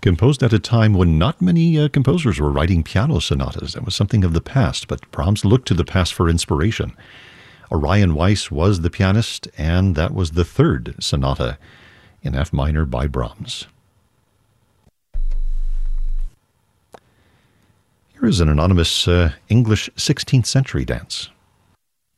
Composed at a time when not many composers were writing piano sonatas. That was something of the past, but Brahms looked to the past for inspiration. Orion Weiss was the pianist, and that was the third sonata in F minor by Brahms. Here is an anonymous English 16th century dance.